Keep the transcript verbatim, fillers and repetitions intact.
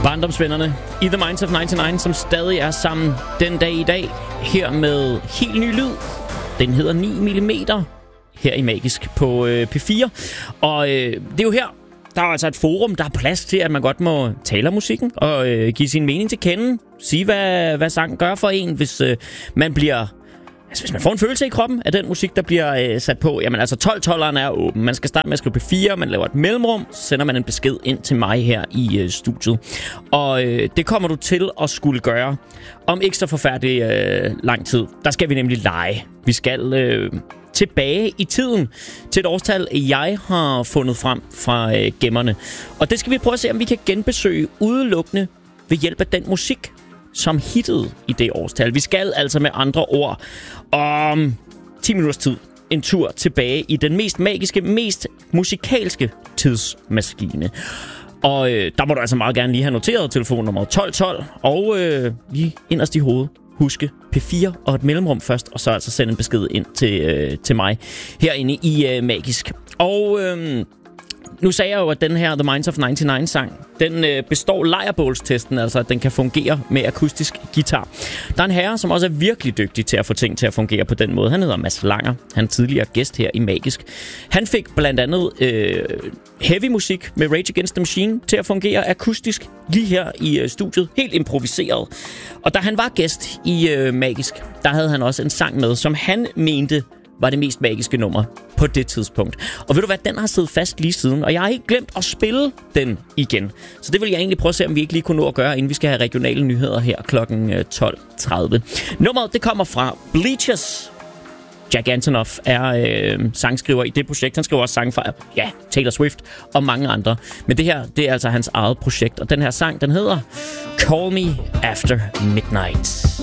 Barndomsvennerne i The Minds of nioghalvfems, som stadig er sammen den dag i dag, her med helt ny lyd. Den hedder ni millimeter her i Magisk på øh, P fire. Og øh, det er jo her, der er altså et forum, der er plads til, at man godt må tale om musikken og øh, give sin mening til kende. Sige, hvad, hvad sangen gør for en, hvis øh, man bliver... Altså, hvis man får en følelse i kroppen af den musik, der bliver øh, sat på. Jamen altså, tolv-tolveren er åben. Man skal starte med at skrive P fire, man laver et mellemrum, så sender man en besked ind til mig her i øh, studiet. Og øh, det kommer du til at skulle gøre om ikke så forfærdelig øh, lang tid. Der skal vi nemlig lege. Vi skal øh, tilbage i tiden til et årstal, jeg har fundet frem fra øh, gemmerne. Og det skal vi prøve at se, om vi kan genbesøge udelukkende ved hjælp af den musik, som hittede i det årstal. Vi skal altså med andre ord om ti minutters tid en tur tilbage i den mest magiske, mest musikalske tidsmaskine. Og øh, der må du altså meget gerne lige have noteret telefonnummer tolv tolv, og øh, lige inderst i hovedet huske P fire og et mellemrum først, og så altså sende en besked ind til, øh, til mig herinde i øh, Magisk. Og... Øh, Nu sagde jeg jo, at den her The Minds of nioghalvfems-sang, den øh, består lejrbålstesten, altså at den kan fungere med akustisk guitar. Der er en herre, som også er virkelig dygtig til at få ting til at fungere på den måde. Han hedder Mads Langer. Han er tidligere gæst her i Magisk. Han fik blandt andet øh, heavy musik med Rage Against the Machine til at fungere akustisk lige her i øh, studiet. Helt improviseret. Og da han var gæst i øh, Magisk, der havde han også en sang med, som han mente var det mest magiske nummer på det tidspunkt. Og ved du hvad, den har siddet fast lige siden, og jeg har ikke glemt at spille den igen. Så det vil jeg egentlig prøve at se, om vi ikke lige kunne nå at gøre, inden vi skal have regionale nyheder her klokken tolv tredive. Nummeret, det kommer fra Bleachers. Jack Antonoff er øh, sangskriver i det projekt. Han skriver også sang fra, ja, Taylor Swift og mange andre. Men det her, det er altså hans eget projekt, og den her sang, den hedder Call Me After Midnight.